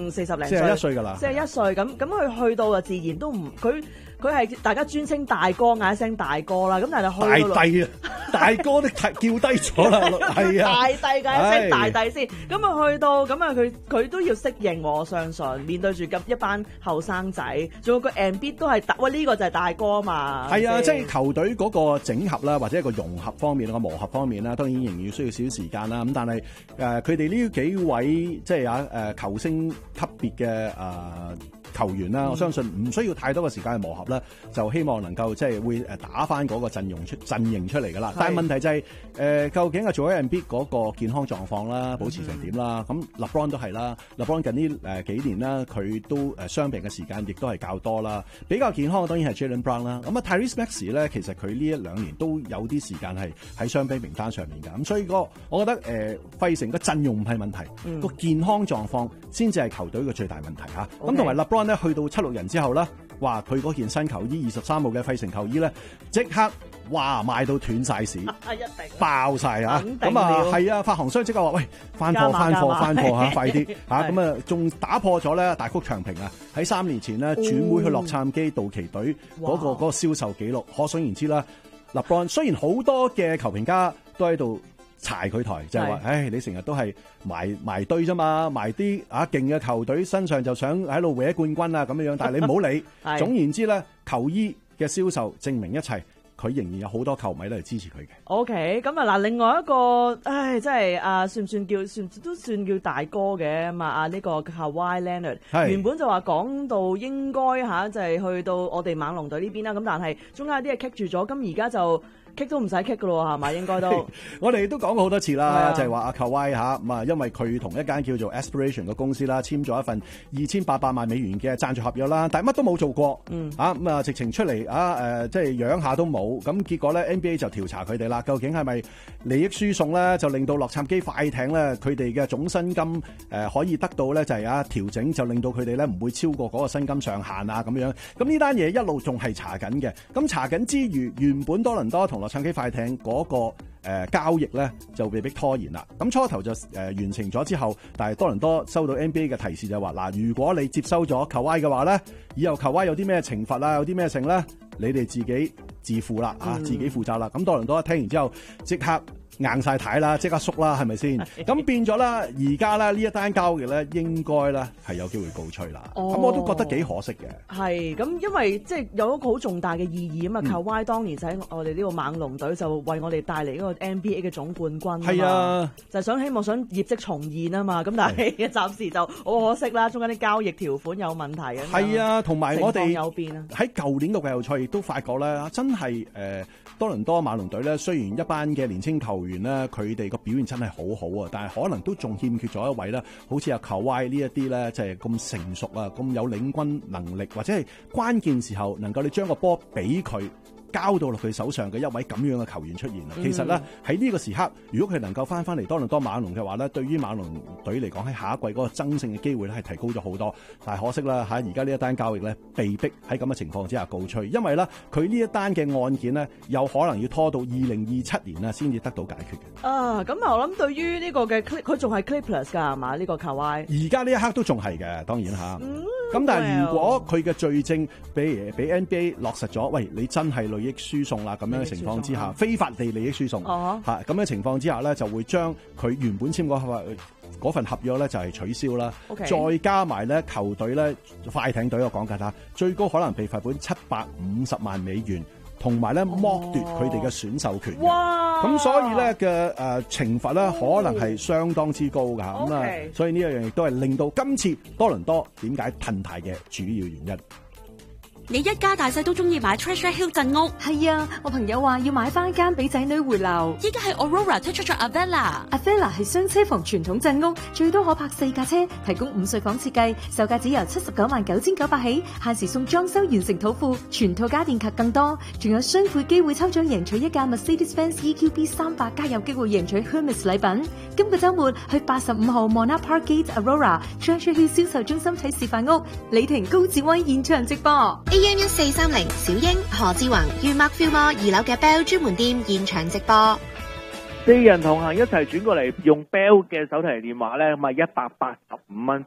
40零 41歲㗎啦 41歲咁佢去到就自然都唔佢係大家專稱大哥，嗌一聲大哥啦。咁但係去到大帝啊，大哥都叫低咗啦，係啊， 大帝嗌一聲大帝先。咁啊去到咁啊佢都要適應我相信，面對住咁一班後生仔，仲有個 MB 都係喂呢個就係大哥啊嘛。 係啊，即係球隊嗰個整合啦，或者一個融合方面、個磨合方面啦，當然仍然要需要少少時間啦。咁但係佢哋呢幾位即係球星級別嘅球員啦，我相信唔需要太多嘅時間去磨合啦，就希望能夠即係會打翻嗰個陣營出嚟㗎啦。但係問題就係究竟Joel Embiid嗰個健康狀況啦，保持成點啦？咁 LeBron 都係啦，LeBron 近呢幾年啦，佢都傷病嘅時間亦都係較多啦。比較健康嘅當然係 Jaylen Brown 啦。咁啊 Tyrese Maxey 咧，其實佢呢1-2年都有啲時間係喺傷兵名單上面㗎。咁所以我覺得費城個陣容唔係問題，個健康狀況先至係球隊嘅最大問題嚇。咁同埋 LeBron 咧去到76人之後咧，哇！佢嗰件新球衣23號嘅費城球衣咧，即刻哇賣到斷晒市， 一定爆晒啊！ 咁係啊，發行商即刻話喂，翻貨嚇，快啲嚇！咁啊，仲打破咗咧大谷翔平啊，喺3年前咧轉會去洛杉磯道奇隊嗰個銷售記錄，可想而知啦。LeBron 雖然好多嘅球評家都喺度柴佢台，就係話，唉，你成日都係埋堆啫嘛，埋啲勁嘅球隊身上就想喺度搲冠軍啊咁樣樣，但係你唔好理。總言之咧，球衣嘅銷售證明一切，佢仍然有好多球迷都係支持佢嘅。 OK， 咁啊嗱，另外一個，唉，真係都算叫大哥嘅嘛，呢個 Kawhi Leonard，原本就話講到應該就係去到我哋猛龍隊呢邊啦，咁但係中間有啲嘢棘住咗，咁而家就棘都唔使棘噶咯，係咪？應該都我哋都講過好多次啦，就係話阿 Kawhi 咁啊，因為佢同一間叫做 Aspiration 嘅公司啦，簽咗一份2800萬美元嘅贊助合約啦，但係乜都冇做過，咁啊直情出嚟即係養下都冇，咁結果咧 NBA 就調查佢哋啦，究竟係咪利益輸送咧，就令到洛杉磯快艇咧佢哋嘅總薪金可以得到咧就係調整，就令到佢哋咧唔會超過嗰個薪金上限啊咁樣。咁呢單嘢一路仲係查緊嘅，咁查緊之餘，原本多倫多同洛杉磯快艇嗰個交易咧就被迫拖延啦。咁初頭就完成咗之後，但係多倫多收到 NBA 嘅提示就話嗱，如果你接收咗球威嘅話咧，以後球威有啲咩懲罰啊，有啲咩剩咧，你哋自己自負啦，自己負責啦。咁多倫多聽完之後即刻硬晒睇啦，即刻縮啦，係咪先？咁變咗啦，而家咧呢一單交易咧，應該咧係有機會告吹啦。咁我都覺得幾可惜嘅。係咁，因為即係有一個好重大嘅意義啊嘛。Kawhi 當年就喺我哋呢個猛龍隊就為我哋帶嚟嗰個 NBA 嘅總冠軍。係啊，就係希望業績重現啊嘛。咁但係暫時就好可惜啦，中間啲交易條款有問題啊。係啊，同埋我哋喺舊年嘅季後賽亦都發覺咧，真係多倫多猛龍隊咧，雖然一班嘅年青球員咧，佢哋個表現真係好好啊，但係可能都仲欠缺咗一位咧，好似阿 Kawhi 呢一啲咧，就係咁成熟啊，咁有領軍能力，或者係關鍵時候能夠你將個波俾佢交到落佢手上嘅一位咁樣嘅球員出現啦。其實咧喺呢個時刻，如果佢能夠翻嚟多倫多猛龍嘅話咧，對於猛龍隊嚟講喺下一季嗰個爭勝嘅機會咧係提高咗好多。但係可惜啦而家呢一單交易咧被逼喺咁嘅情況之下告吹，因為咧佢呢一單嘅案件咧有可能要拖到2027年啊先至得到解決嘅。 咁我諗對於呢個嘅佢仲係 Clippers 㗎係嘛？呢個 Kawhi 而家呢一刻都仲係嘅，當然嚇。咁但係如果佢嘅罪證俾 NBA 落實咗，喂，你真係利益輸送啦咁樣嘅情況之下，非法地利益輸送咁嘅情況之下咧，就會將佢原本簽嗰份合約咧就係取消啦。再加埋咧球隊咧快艇隊我講緊嚇，最高可能被罰款750萬美元。同埋咧剝奪佢哋嘅選秀權，咁所以咧嘅懲罰咧可能係相當之高㗎咁所以呢一樣亦都係令到今次多倫多點解褪軚嘅主要原因。 你一家大細都中意買 Treasure Hill 鎮屋？ 係啊，我朋友話要買翻間俾仔女回流。 依家係 Aurora 推出咗 Avella 係雙車房傳統鎮屋，最多可泊4架車，提供5睡房設計，售價只由799900起，限時送裝修完成土庫，全套家電及更多，仲有雙倍機會抽獎贏取一架 Mercedes-Benz EQB 300加，有機會贏取 Hermes 禮品。今個週末去85號 Monarch Park Gate Aurora Treasure Hill 銷售中心睇示範屋，李婷高志威現場直播。 AM1430小英何志宏於 Mark Fillmore 2樓嘅 Bell 專門店現場直播。 4人同行一齊轉過嚟用 Bell 嘅手提電話咧，咁啊185蚊。